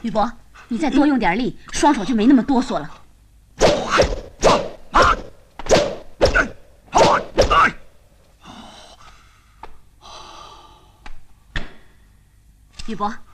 宇博，你再多用点力，双手就没那么哆嗦了。宇博，